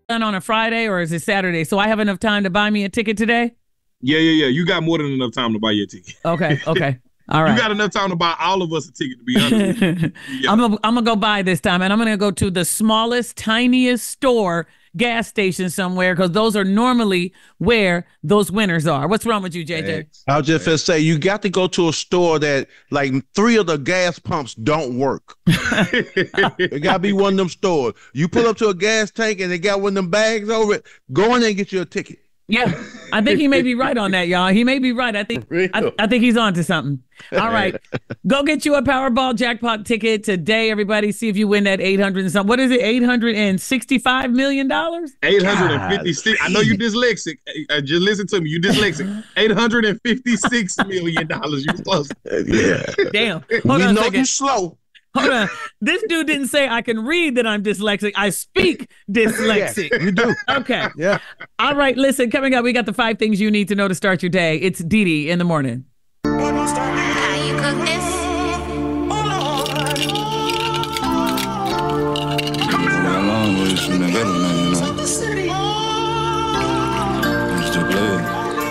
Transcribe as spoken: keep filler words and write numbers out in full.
done on a Friday or is it Saturday? So I have enough time to buy me a ticket today? Yeah, yeah, yeah. You got more than enough time to buy your ticket. Okay, okay. All right. You got enough time to buy all of us a ticket, to be honest with you. Yeah. I'm gonna I'm gonna go buy this time, and I'm gonna go to the smallest, tiniest store, gas station somewhere, because those are normally where those winners are. What's wrong with you, J J? I was just gonna say you got to go to a store that like three of the gas pumps don't work. It gotta be one of them stores. You pull up to a gas tank and they got one of them bags over it. Go in there and get you a ticket. Yeah, I think he may be right on that, y'all. He may be right. I think I, I think he's on to something. All right. Go get you a Powerball jackpot ticket today, everybody. See if you win that eight hundred and something. What is it? eight hundred sixty-five million dollars? eight hundred fifty-six. I know you dyslexic. Uh, just listen to me. You dyslexic. eight hundred fifty-six million dollars. You close. Yeah. Damn. We Hold on a know second. you slow. Hold on. This dude didn't say I can read that I'm dyslexic. I speak dyslexic. Yes, you do. Okay. Yeah. All right. Listen, coming up, we got the five things you need to know to start your day. It's Dee Dee in the morning.